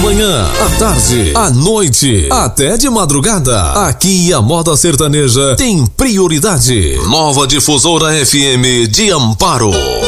manhã, à tarde, à noite, até de madrugada. Aqui a moda sertaneja tem prioridade. Nova Difusora FM de Amparo.